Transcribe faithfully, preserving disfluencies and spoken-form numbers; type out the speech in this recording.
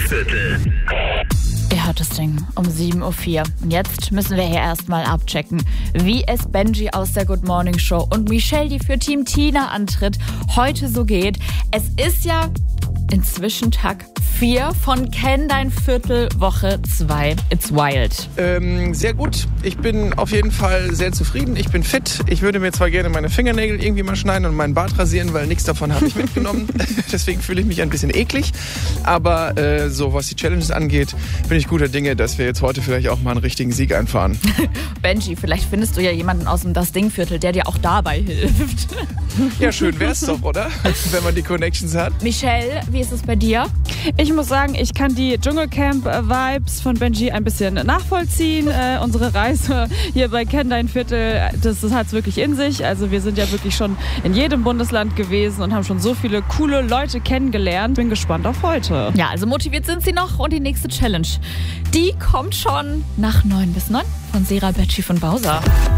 Viertel. Ihr hört das Ding um sieben Uhr vier. Und jetzt müssen wir hier erstmal abchecken, wie es Benji aus der Good Morning Show und Michelle, die für Team Tina antritt, heute so geht. Es ist ja inzwischen Tag vier von Kenn dein Viertel, Woche zwei. It's wild. Ähm, sehr gut. Ich bin auf jeden Fall sehr zufrieden. Ich bin fit. Ich würde mir zwar gerne meine Fingernägel irgendwie mal schneiden und meinen Bart rasieren, weil nichts davon habe ich mitgenommen. Deswegen fühle ich mich ein bisschen eklig. Aber äh, so, was die Challenges angeht, bin ich guter Dinge, dass wir jetzt heute vielleicht auch mal einen richtigen Sieg einfahren. Benji, vielleicht findest du ja jemanden aus dem Das Ding Viertel, der dir auch dabei hilft. Ja, schön wär's doch, oder? Wenn man die Connections hat. Michelle, wie ist es bei dir? Ich muss sagen, ich kann die Dschungelcamp-Vibes von Benji ein bisschen nachvollziehen. Äh, unsere Reise hier bei Kenn dein Viertel, das, das hat es wirklich in sich. Also wir sind ja wirklich schon in jedem Bundesland gewesen und haben schon so viele coole Leute kennengelernt. Bin gespannt auf heute. Ja, also motiviert sind sie noch und die nächste Challenge, die kommt schon nach neun bis neun von Sera Becci von Bowser.